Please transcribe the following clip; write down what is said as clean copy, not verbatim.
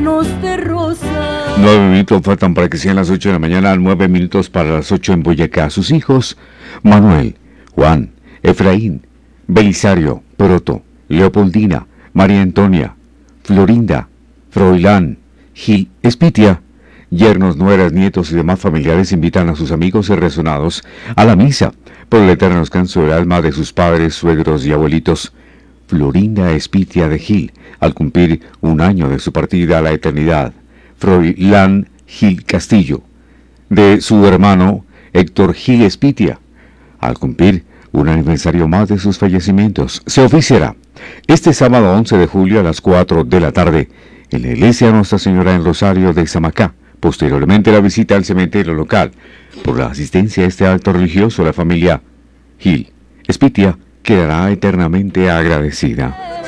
manos de rosa. 9 minutos faltan para que sean las 8 de la mañana, 9 minutos para las 8 en Boyacá. Sus hijos, Manuel, Juan, Efraín, Belisario, Proto, Leopoldina, María Antonia, Florinda, Froilán, Gil, Espitia, yernos, nueras, nietos y demás familiares invitan a sus amigos y rezonados a la misa por el eterno descanso del alma de sus padres, suegros y abuelitos. Florinda Espitia de Gil, al cumplir un año de su partida a la eternidad. Froilán Gil Castillo, de su hermano Héctor Gil Espitia, al cumplir un aniversario más de sus fallecimientos. Se oficiará este sábado 11 de julio a las 4 de la tarde en la iglesia Nuestra Señora en Rosario de Samacá. Posteriormente la visita al cementerio local. Por la asistencia a este acto religioso, la familia Gil Espitia quedará eternamente agradecida.